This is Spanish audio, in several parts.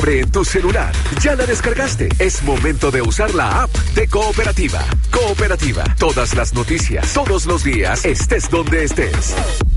siempre en tu celular. ¿Ya la descargaste? Es momento de usar la app de Cooperativa. Cooperativa, todas las noticias, todos los días, estés donde estés.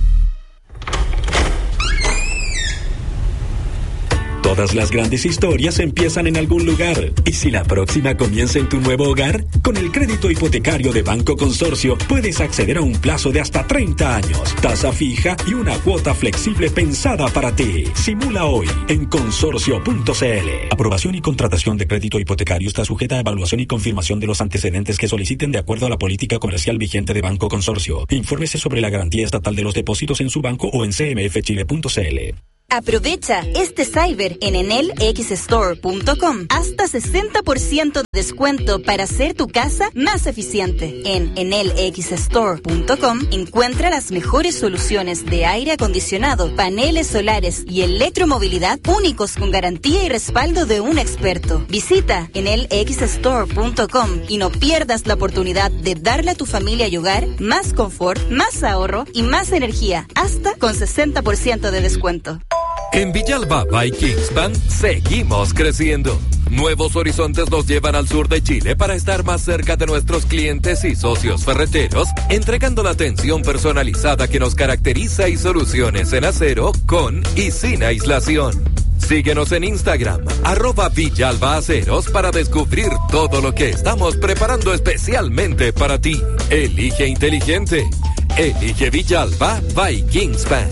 Todas las grandes historias empiezan en algún lugar. ¿Y si la próxima comienza en tu nuevo hogar? Con el crédito hipotecario de Banco Consorcio puedes acceder a un plazo de hasta 30 años, tasa fija y una cuota flexible pensada para ti. Simula hoy en consorcio.cl. Aprobación y contratación de crédito hipotecario está sujeta a evaluación y confirmación de los antecedentes que soliciten de acuerdo a la política comercial vigente de Banco Consorcio. Infórmese sobre la garantía estatal de los depósitos en su banco o en cmfchile.cl. Aprovecha este Cyber en enelxstore.com. Hasta 60% de descuento para hacer tu casa más eficiente. En enelxstore.com encuentra las mejores soluciones de aire acondicionado, paneles solares y electromovilidad únicos con garantía y respaldo de un experto. Visita enelxstore.com y no pierdas la oportunidad de darle a tu familia y hogar más confort, más ahorro y más energía, hasta con 60% de descuento. En Villalba by Kingspan seguimos creciendo. Nuevos horizontes nos llevan al sur de Chile para estar más cerca de nuestros clientes y socios ferreteros, entregando la atención personalizada que nos caracteriza y soluciones en acero con y sin aislación. Síguenos en Instagram, @VillalbaAceros, para descubrir todo lo que estamos preparando especialmente para ti. Elige inteligente. Elige Villalba by Kingspan.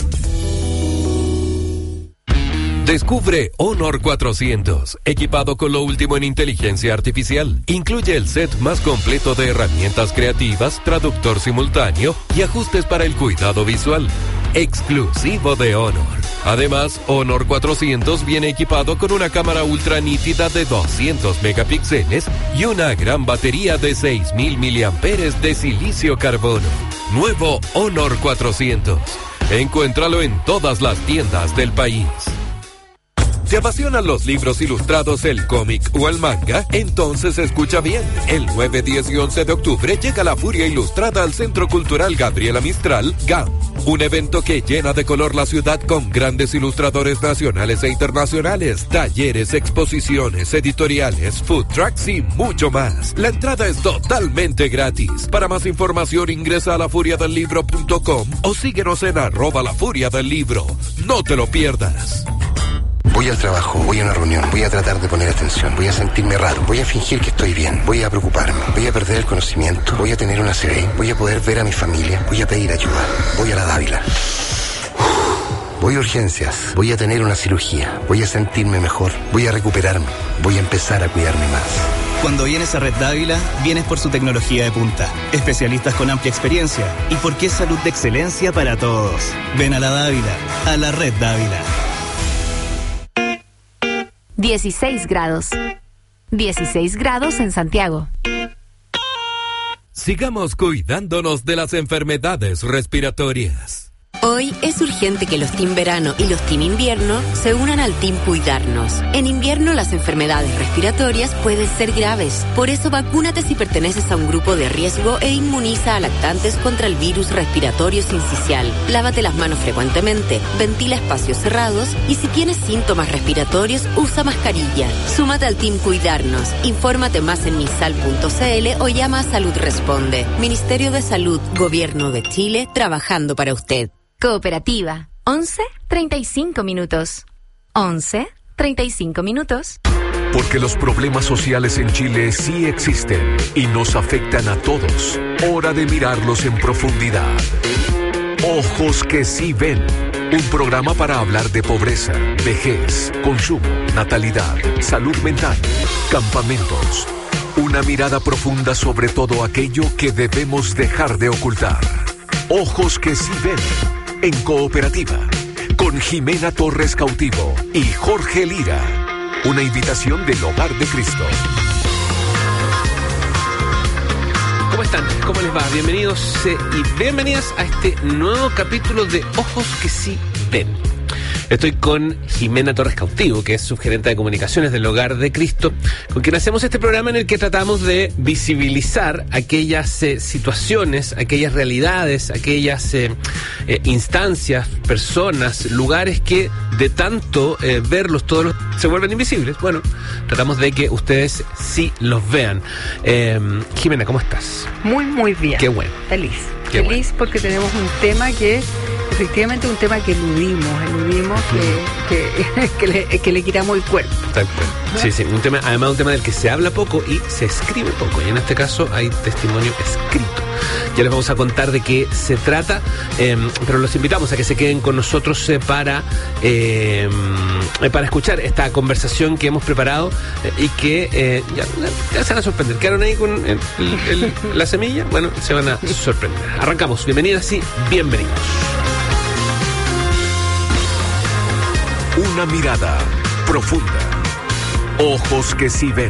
Descubre Honor 400, equipado con lo último en inteligencia artificial. Incluye el set más completo de herramientas creativas, traductor simultáneo y ajustes para el cuidado visual. Exclusivo de Honor. Además, Honor 400 viene equipado con una cámara ultra nítida de 200 megapíxeles y una gran batería de 6.000 miliamperes de silicio carbono. Nuevo Honor 400. Encuéntralo en todas las tiendas del país. ¿Te apasionan los libros ilustrados, el cómic o el manga? Entonces escucha bien. El 9, 10 y 11 de octubre llega la Furia Ilustrada al Centro Cultural Gabriela Mistral, GAM. Un evento que llena de color la ciudad con grandes ilustradores nacionales e internacionales, talleres, exposiciones, editoriales, food trucks y mucho más. La entrada es totalmente gratis. Para más información ingresa a lafuriadelibro.com o síguenos en @lafuriadelibro. No te lo pierdas. Voy al trabajo, voy a una reunión, voy a tratar de poner atención, voy a sentirme raro, voy a fingir que estoy bien, voy a preocuparme, voy a perder el conocimiento, voy a tener una CB, voy a poder ver a mi familia, voy a pedir ayuda, voy a la Dávila. Voy a urgencias, voy a tener una cirugía, voy a sentirme mejor, voy a recuperarme, voy a empezar a cuidarme más. Cuando vienes a Red Dávila, vienes por su tecnología de punta, especialistas con amplia experiencia y porque es salud de excelencia para todos. Ven a la Dávila, a la Red Dávila. 16 grados. 16 grados en Santiago. Sigamos cuidándonos de las enfermedades respiratorias. Hoy es urgente que los Team Verano y los Team Invierno se unan al Team Cuidarnos. En invierno las enfermedades respiratorias pueden ser graves. Por eso vacúnate si perteneces a un grupo de riesgo e inmuniza a lactantes contra el virus respiratorio sincicial. Lávate las manos frecuentemente, ventila espacios cerrados y si tienes síntomas respiratorios, usa mascarilla. Súmate al Team Cuidarnos. Infórmate más en misal.cl o llama a Salud Responde. Ministerio de Salud, Gobierno de Chile, trabajando para usted. Cooperativa, 11:35 minutos. 11:35 minutos. Porque los problemas sociales en Chile sí existen y nos afectan a todos. Hora de mirarlos en profundidad. Ojos que sí ven. Un programa para hablar de pobreza, vejez, consumo, natalidad, salud mental, campamentos. Una mirada profunda sobre todo aquello que debemos dejar de ocultar. Ojos que sí ven. En Cooperativa, con Jimena Torres Cautivo y Jorge Lira. Una invitación del Hogar de Cristo. ¿Cómo están? ¿Cómo les va? Bienvenidos y bienvenidas a este nuevo capítulo de Ojos que sí ven. Estoy con Jimena Torres Cautivo, que es subgerente de comunicaciones del Hogar de Cristo, con quien hacemos este programa en el que tratamos de visibilizar aquellas situaciones, aquellas realidades, aquellas instancias, personas, lugares que de tanto verlos todos se vuelven invisibles. Bueno, tratamos de que ustedes sí los vean. Jimena, ¿cómo estás? Muy bien. Qué bueno. Feliz Bueno. Porque tenemos un tema que es efectivamente un tema que eludimos que le quitamos el cuerpo. Tal cual. Sí, un tema, además un tema del que se habla poco y se escribe poco, y en este caso hay testimonio escrito. Ya les vamos a contar de qué se trata, pero los invitamos a que se queden con nosotros para escuchar esta conversación que hemos preparado y que ya se van a sorprender. ¿Quedaron ahí con la semilla? Bueno, se van a sorprender. Arrancamos. Bienvenidas y bienvenidos. Una mirada profunda. Ojos que sí ven.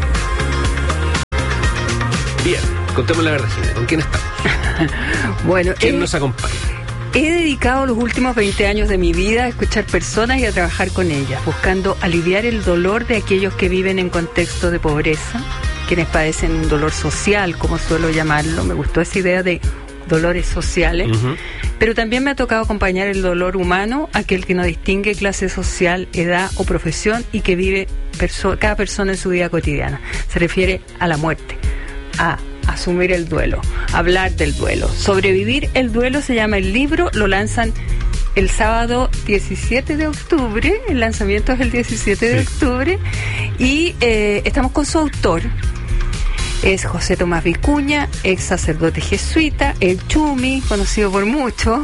Bien, contemos la verdad, Jimena. ¿Con quién estamos? Bueno, ¿Quién nos acompaña? he dedicado los últimos 20 años de mi vida a escuchar personas y a trabajar con ellas, buscando aliviar el dolor de aquellos que viven en contexto de pobreza, quienes padecen un dolor social, como suelo llamarlo. Me gustó esa idea de dolores sociales. Pero también me ha tocado acompañar el dolor humano, aquel que no distingue clase social, edad o profesión y que vive cada persona en su vida cotidiana. Se refiere a la muerte, a asumir el duelo, hablar del duelo. Sobrevivir el duelo se llama el libro, lo lanzan el sábado 17 de octubre, el lanzamiento es el 17 de octubre, y estamos con su autor. Es José Tomás Vicuña, ex sacerdote jesuita, el Chumi, conocido por muchos.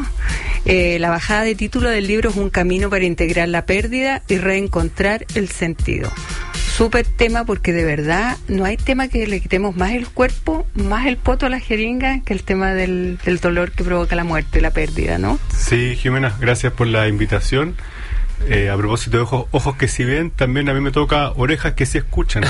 La bajada de título del libro es un camino para integrar la pérdida y reencontrar el sentido. Súper tema, porque de verdad no hay tema que le quitemos más el cuerpo, más el poto a la jeringa, que el tema del dolor que provoca la muerte, la pérdida, ¿no? Sí, Jimena, gracias por la invitación. A propósito de ojos que sí ven, también a mí me toca orejas que sí escuchan.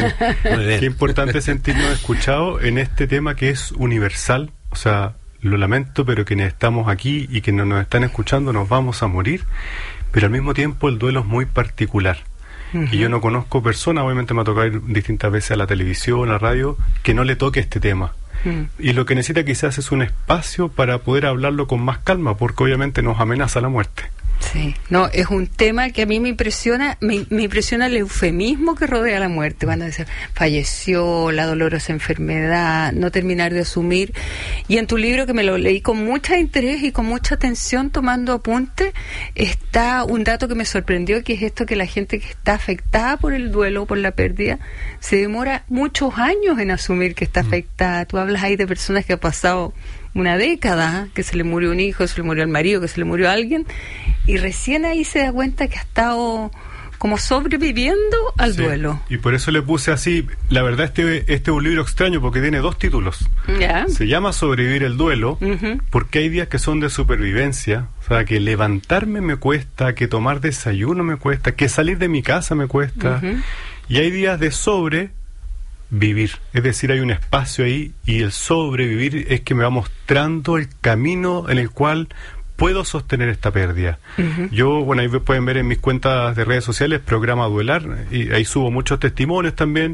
Qué importante sentirnos escuchados en este tema que es universal. O sea, lo lamento, pero quienes estamos aquí y que no nos están escuchando nos vamos a morir, pero al mismo tiempo el duelo es muy particular. Y yo no conozco personas, obviamente me ha tocado ir distintas veces a la televisión, a la radio, que no le toque este tema. Y lo que necesita quizás es un espacio para poder hablarlo con más calma, porque obviamente nos amenaza la muerte. Sí, no, es un tema que a mí me impresiona el eufemismo que rodea la muerte, cuando dice falleció, la dolorosa enfermedad, no terminar de asumir. Y en tu libro, que me lo leí con mucho interés y con mucha atención, tomando apuntes, está un dato que me sorprendió, que es esto, que la gente que está afectada por el duelo, por la pérdida, se demora muchos años en asumir que está afectada. Tú hablas ahí de personas que han pasado una década, que se le murió un hijo, se le murió el marido, que se le murió alguien, y recién ahí se da cuenta que ha estado como sobreviviendo al duelo. Y por eso le puse así. La verdad, este es un libro extraño porque tiene 2 títulos. Se llama Sobrevivir el duelo, porque hay días que son de supervivencia, o sea, que levantarme me cuesta, que tomar desayuno me cuesta, que salir de mi casa me cuesta, y hay días de sobrevivir, es decir, hay un espacio ahí, y el sobrevivir es que me va mostrando el camino en el cual puedo sostener esta pérdida. Yo, bueno, ahí pueden ver en mis cuentas de redes sociales, Programa Duelar, y ahí subo muchos testimonios también.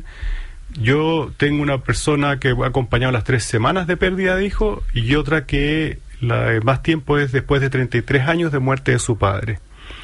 Yo tengo una persona que ha acompañado las 3 semanas de pérdida de hijo, y otra que más tiempo es después de 33 años de muerte de su padre.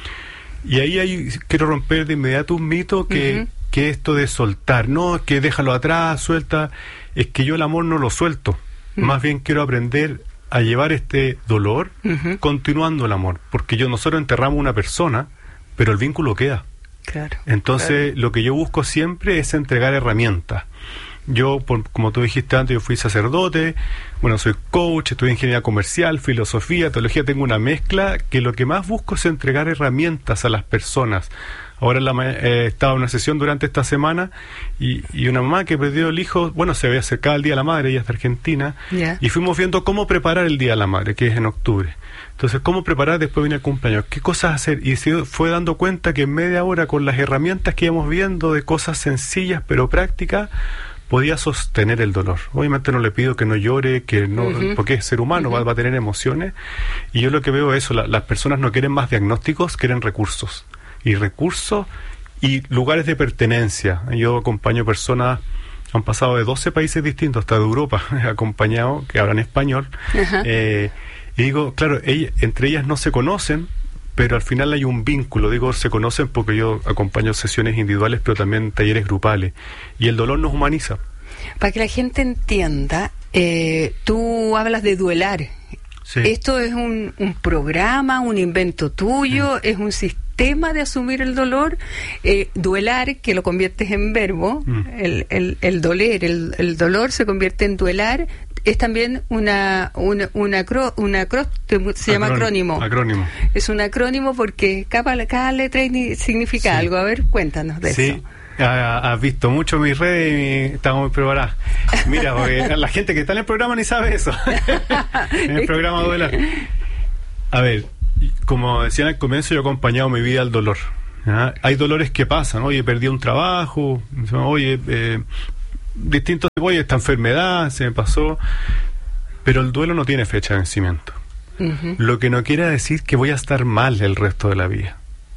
Y ahí quiero romper de inmediato un mito que esto de soltar, no, que déjalo atrás, suelta, es que yo el amor no lo suelto. Más bien quiero aprender a llevar este dolor continuando el amor, porque nosotros enterramos una persona, pero el vínculo queda. Claro. Entonces, lo que yo busco siempre es entregar herramientas. Yo, como tú dijiste antes, yo fui sacerdote, bueno, soy coach, estudié ingeniería comercial, filosofía, teología, tengo una mezcla, que lo que más busco es entregar herramientas a las personas. Ahora estaba en una sesión durante esta semana y una mamá que perdió el hijo, bueno, se había acercado el Día de la Madre, ella es de Argentina, y fuimos viendo cómo preparar el Día de la Madre, que es en octubre. Entonces, cómo preparar, después viene el cumpleaños, qué cosas hacer, y se fue dando cuenta que en media hora, con las herramientas que íbamos viendo de cosas sencillas pero prácticas, podía sostener el dolor. Obviamente no le pido que no llore, que no, porque es ser humano, va a tener emociones. Y yo lo que veo es eso, las personas no quieren más diagnósticos, quieren recursos. Y recursos y lugares de pertenencia. Yo acompaño personas, han pasado de 12 países distintos, hasta de Europa, acompañado, que hablan español. Y digo, claro, entre ellas no se conocen, pero al final hay un vínculo. Digo, se conocen porque yo acompaño sesiones individuales, pero también talleres grupales. Y el dolor nos humaniza. Para que la gente entienda, tú hablas de duelar. Sí. ¿Esto es un programa, un invento tuyo? ¿Es un sistema de asumir el dolor? Duelar, que lo conviertes en verbo, el doler, el dolor se convierte en duelar. Es también se llama acrónimo. Es un acrónimo porque cada letra significa algo. A ver, cuéntanos de eso. Has visto mucho mis redes y estamos muy preparados. Mira, porque la gente que está en el programa ni sabe eso. En el programa Duelar. A ver, como decía al comienzo, yo he acompañado mi vida al dolor. ¿Ya? Hay dolores que pasan. Oye, perdí un trabajo. Oye, esta enfermedad se me pasó, pero el duelo no tiene fecha de vencimiento. Lo que no quiere decir que voy a estar mal el resto de la vida,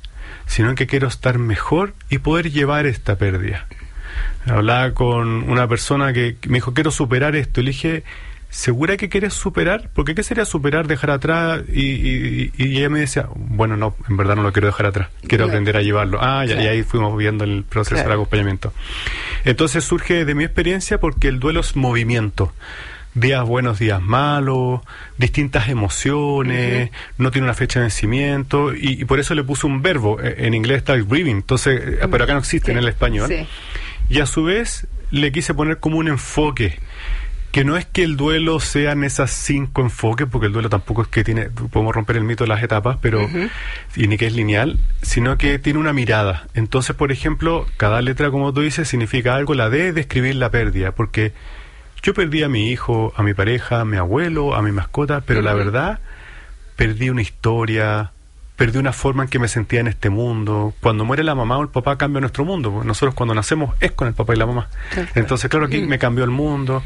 sino que quiero estar mejor y poder llevar esta pérdida. Hablaba con una persona que me dijo, quiero superar esto, y le dije, ¿segura que quieres superar? Porque ¿qué sería superar, dejar atrás? Y ella me decía, bueno, no, en verdad no lo quiero dejar atrás, quiero aprender a llevarlo. Y ahí fuimos viendo el proceso del acompañamiento. Entonces surge de mi experiencia porque el duelo es movimiento. Días buenos, días malos, distintas emociones, no tiene una fecha de vencimiento, y por eso le puse un verbo. En inglés está grieving, entonces, pero acá no existe en el español. Y a su vez le quise poner como un enfoque, que no es que el duelo sean esas 5 enfoques, porque el duelo tampoco es que podemos romper el mito de las etapas, pero y ni que es lineal, sino que tiene una mirada. Entonces, por ejemplo, cada letra, como tú dices, significa algo. La D es describir la pérdida, porque yo perdí a mi hijo, a mi pareja, a mi abuelo, a mi mascota, pero la verdad, perdí una historia, perdí una forma en que me sentía en este mundo. Cuando muere la mamá o el papá cambia nuestro mundo, porque nosotros cuando nacemos es con el papá y la mamá. Entonces, claro, aquí me cambió el mundo.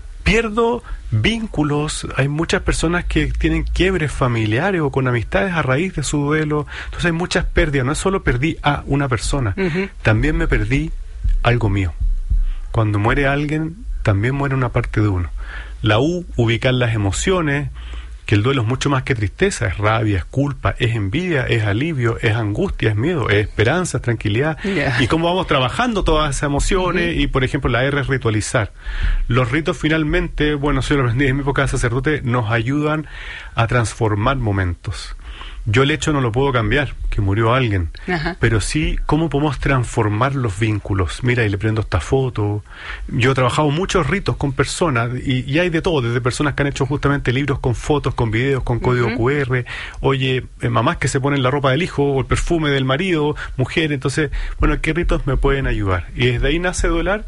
Pierdo vínculos. Hay muchas personas que tienen quiebres familiares o con amistades a raíz de su duelo. Entonces hay muchas pérdidas. No es solo perdí a una persona, también me perdí algo mío. Cuando muere alguien, también muere una parte de uno. La U, ubicar las emociones, que el duelo es mucho más que tristeza, es rabia, es culpa, es envidia, es alivio, es angustia, es miedo, es esperanza, es tranquilidad. Y cómo vamos trabajando todas esas emociones. Y por ejemplo la R es ritualizar. Los ritos finalmente, bueno, yo lo aprendí en mi época de sacerdote, nos ayudan a transformar momentos. Yo el hecho no lo puedo cambiar, que murió alguien, pero sí cómo podemos transformar los vínculos. Mira, y le prendo esta foto. Yo he trabajado muchos ritos con personas, y hay de todo, desde personas que han hecho justamente libros con fotos, con videos, con código QR. Oye, mamás que se ponen la ropa del hijo o el perfume del marido, mujeres. Entonces, bueno, ¿qué ritos me pueden ayudar? Y desde ahí nace Duelar.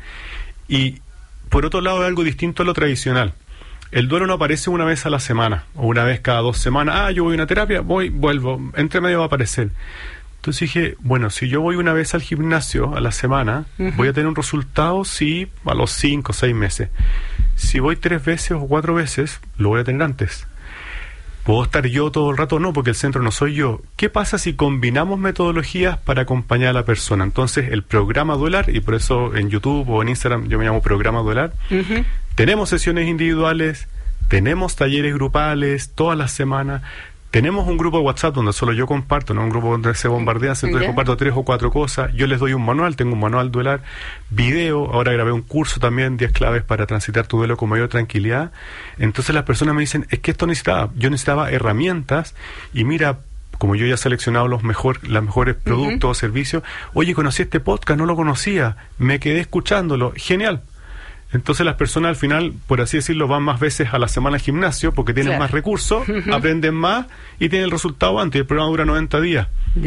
Y por otro lado es algo distinto a lo tradicional. El duelo no aparece una vez a la semana, o una vez cada 2 semanas. Yo voy a una terapia, vuelvo, entre medio va a aparecer. Entonces dije, bueno, si yo voy una vez al gimnasio a la semana, voy a tener un resultado, sí, a los 5 o 6 meses. Si voy 3 veces o 4 veces, lo voy a tener antes. ¿Puedo estar yo todo el rato? No, porque el centro no soy yo. ¿Qué pasa si combinamos metodologías para acompañar a la persona? Entonces, el programa Duelar, y por eso en YouTube o en Instagram yo me llamo programa Duelar, tenemos sesiones individuales, tenemos talleres grupales todas las semanas, tenemos un grupo de WhatsApp donde solo yo comparto, no un grupo donde se bombardean, entonces comparto 3 o 4 cosas. Yo les doy un manual, tengo un manual Duelar, video, ahora grabé un curso también, 10 claves para transitar tu duelo con mayor tranquilidad. Entonces las personas me dicen, es que esto yo necesitaba herramientas, y mira, como yo ya he seleccionado los mejores productos o servicios, oye, conocí este podcast, no lo conocía, me quedé escuchándolo, genial. Entonces las personas al final, por así decirlo, van más veces a la semana al gimnasio porque tienen más recursos, aprenden más y tienen el resultado antes. El programa dura 90 días.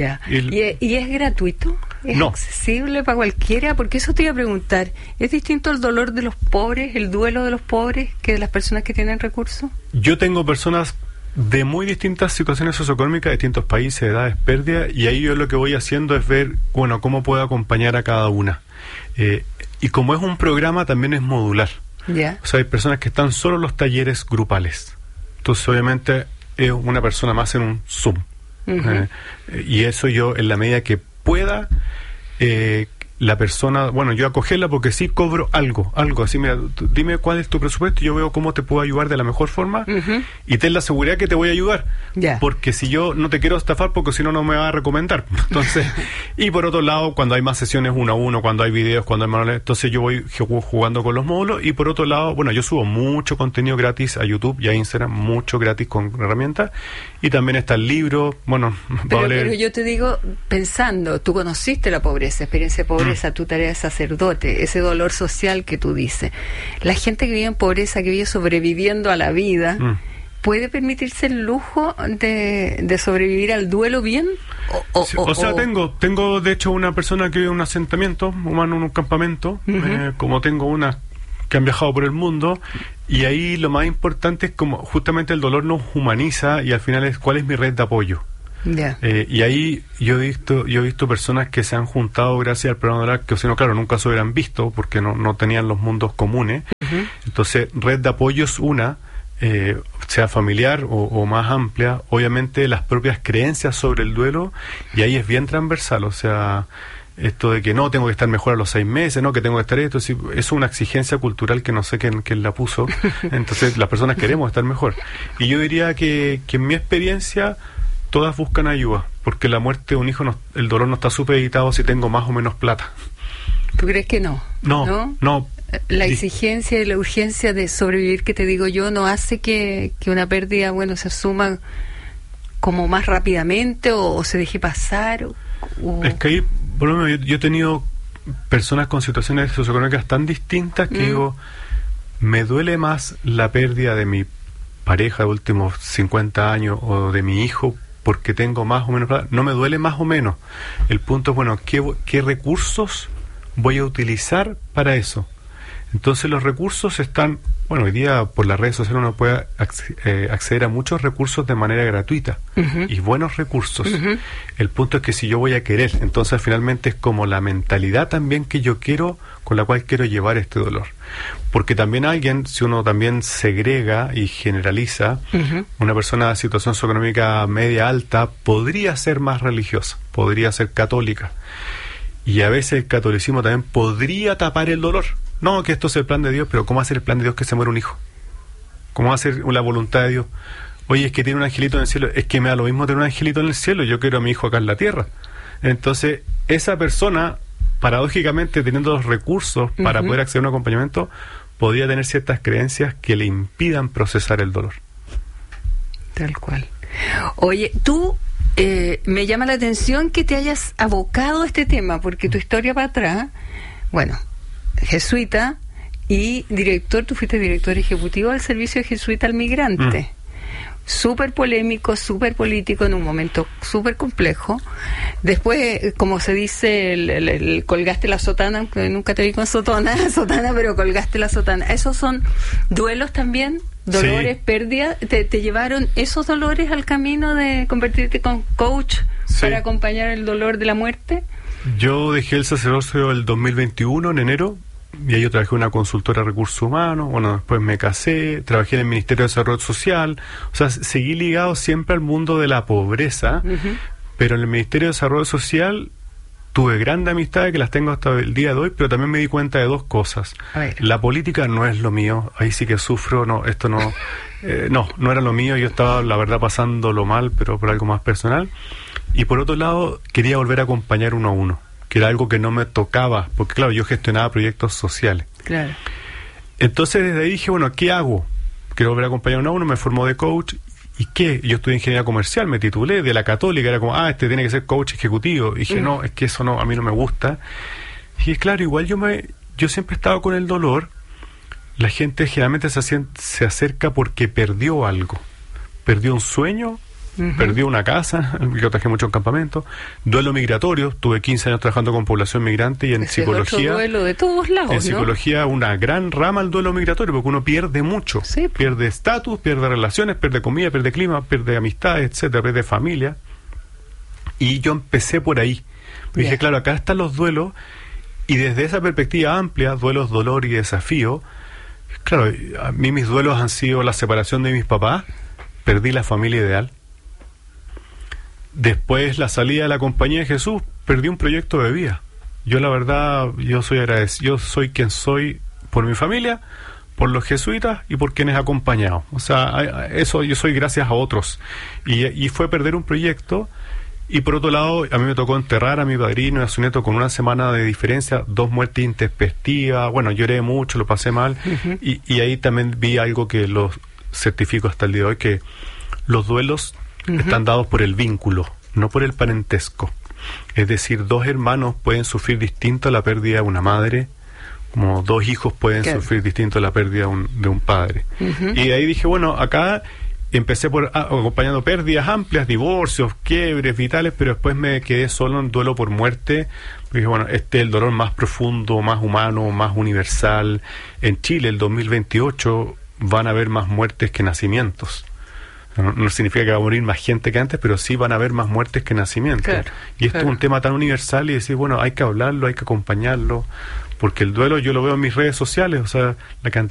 ¿Y es gratuito? ¿Es accesible para cualquiera? Porque eso te iba a preguntar. ¿Es distinto el dolor de los pobres, el duelo de los pobres, que de las personas que tienen recursos? Yo tengo personas de muy distintas situaciones socioeconómicas, distintos países, edades, pérdidas, y ahí yo lo que voy haciendo es ver, bueno, cómo puedo acompañar a cada una. Y como es un programa, también es modular. O sea, hay personas que están solo en los talleres grupales. Entonces, obviamente, es una persona más en un Zoom. Y eso yo, en la medida que pueda, la persona, bueno, yo acogerla porque sí cobro algo así, mira, dime cuál es tu presupuesto, yo veo cómo te puedo ayudar de la mejor forma y ten la seguridad que te voy a ayudar, porque si yo no te quiero estafar, porque si no, no me va a recomendar. Entonces, y por otro lado, cuando hay más sesiones 1 a 1, cuando hay videos, cuando hay manuales, entonces yo voy jugando con los módulos. Y por otro lado, bueno, yo subo mucho contenido gratis a YouTube y a Instagram, mucho gratis con herramientas, y también está el libro, bueno, pero yo te digo, pensando, tú conociste la pobreza, experiencia de pobreza, tu tarea de sacerdote, ese dolor social que tú dices. La gente que vive en pobreza, que vive sobreviviendo a la vida, ¿puede permitirse el lujo de sobrevivir al duelo bien? Tengo de hecho una persona que vive en un asentamiento humano, en un campamento, como tengo una que han viajado por el mundo, y ahí lo más importante es como justamente el dolor nos humaniza, y al final es cuál es mi red de apoyo. Y ahí yo he visto personas que se han juntado gracias al programa de la que, si no, claro, nunca se hubieran visto porque no tenían los mundos comunes. Entonces, red de apoyo es una, sea familiar o más amplia, obviamente las propias creencias sobre el duelo, y ahí es bien transversal, o sea, esto de que no, tengo que estar mejor a los 6 meses, no, que tengo que estar esto, es una exigencia cultural que no sé quién la puso. Entonces, las personas queremos estar mejor. Y yo diría que en mi experiencia, todas buscan ayuda, porque la muerte de un hijo, el dolor no está supeditado si tengo más o menos plata. ¿Tú crees que no? No. La exigencia y la urgencia de sobrevivir, que te digo yo, no hace que una pérdida, bueno, se asuma como más rápidamente o se deje pasar. Es que ahí, por lo menos, yo he tenido personas con situaciones socioeconómicas tan distintas que digo, me duele más la pérdida de mi pareja de últimos 50 años o de mi hijo, porque tengo más o menos plata. No me duele más o menos. El punto es, bueno, ¿qué recursos voy a utilizar para eso? Entonces los recursos están, bueno, hoy día por las redes sociales uno puede acceder a muchos recursos de manera gratuita, y buenos recursos. El punto es que si yo voy a querer, entonces finalmente es como la mentalidad también que yo quiero, con la cual quiero llevar este dolor. Porque también si uno también segrega y generaliza, una persona de situación socioeconómica media alta podría ser más religiosa, podría ser católica, y a veces el catolicismo también podría tapar el dolor. No, que esto es el plan de Dios, pero ¿cómo hacer el plan de Dios que se muere un hijo? ¿Cómo hacer la voluntad de Dios? Oye, es que tiene un angelito en el cielo. Es que me da lo mismo tener un angelito en el cielo, yo quiero a mi hijo acá en la tierra. Entonces, esa persona, paradójicamente, teniendo los recursos para poder acceder a un acompañamiento, podría tener ciertas creencias que le impidan procesar el dolor. Tal cual. Oye, tú, me llama la atención que te hayas abocado a este tema, porque tu historia para atrás, bueno, jesuita y tú fuiste director ejecutivo del Servicio Jesuita al Migrante. Súper polémico, súper político, en un momento súper complejo. Después, como se dice, colgaste la sotana, que nunca te vi con sotana, pero colgaste la sotana. ¿Esos son duelos también? ¿Dolores, pérdidas? ¿Te llevaron esos dolores al camino de convertirte con coach para acompañar el dolor de la muerte? Yo dejé el sacerdocio el 2021, en enero, y ahí yo trabajé en una consultora de recursos humanos. Bueno, después me casé, trabajé en el Ministerio de Desarrollo Social. O sea, seguí ligado siempre al mundo de la pobreza, pero en el Ministerio de Desarrollo Social tuve grandes amistades que las tengo hasta el día de hoy, pero también me di cuenta de dos cosas. La política no es lo mío, ahí sí que sufro, no era lo mío, yo estaba, la verdad, pasándolo mal, pero por algo más personal. Y por otro lado, quería volver a acompañar uno a uno, que era algo que no me tocaba, porque claro, yo gestionaba proyectos sociales. Claro. Entonces desde ahí dije, bueno, ¿qué hago? Quiero volver a acompañar uno a uno, me formó de coach. ¿Y qué? Yo estudié ingeniería comercial, me titulé de la Católica, era como, este tiene que ser coach ejecutivo. Y dije, no, es que eso no, a mí no me gusta. Y claro, igual yo siempre he estado con el dolor. La gente generalmente se acerca porque perdió algo. Perdió un sueño, perdió una casa, yo trabajé mucho en campamentos, duelo migratorio, tuve 15 años trabajando con población migrante, y en psicología, otro duelo de todos lados, en psicología, una gran rama al duelo migratorio, porque uno pierde mucho, pierde estatus, pierde relaciones, pierde comida, pierde clima, pierde amistades, etcétera, pierde familia. Y yo empecé por ahí. Dije, claro, acá están los duelos, Y desde esa perspectiva amplia, duelos, dolor y desafío, claro, a mí mis duelos han sido la separación de mis papás, perdí la familia ideal. Después la salida de la Compañía de Jesús, perdí un proyecto de vida. Yo la verdad, yo soy agradecido, yo soy quien soy por mi familia, por los jesuitas y por quienes he acompañado. O sea, eso yo soy gracias a otros. Y fue perder un proyecto. Y por otro lado, a mí me tocó enterrar a mi padrino y a su nieto con una semana de diferencia, 2 muertes intempestivas. Bueno, lloré mucho, lo pasé mal. Uh-huh. Y ahí también vi algo que lo certifico hasta el día de hoy, que los duelos uh-huh. están dados por el vínculo, no por el parentesco. Es decir, 2 hermanos pueden sufrir distinto la pérdida de una madre, como 2 hijos pueden sufrir distinto la pérdida de un padre. Uh-huh. Y ahí dije, bueno, acá empecé acompañando pérdidas amplias, divorcios, quiebres vitales, pero después me quedé solo en duelo por muerte. Dije, bueno, este es el dolor más profundo, más humano, más universal. En Chile, el 2028, van a haber más muertes que nacimientos. No significa que va a morir más gente que antes, pero sí van a haber más muertes que nacimientos. Claro, y esto es un tema tan universal y decir, bueno, hay que hablarlo, hay que acompañarlo, porque el duelo yo lo veo en mis redes sociales, o sea, la cantidad